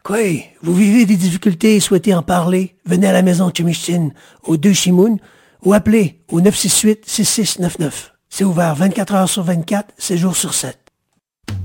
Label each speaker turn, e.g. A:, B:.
A: Quoi? Vous vivez des difficultés et souhaitez en parler? Venez à la maison Chimichtin, au 2 Chimoun, ou appelez au 968-6699. C'est ouvert 24 heures sur 24, 7 jours sur 7.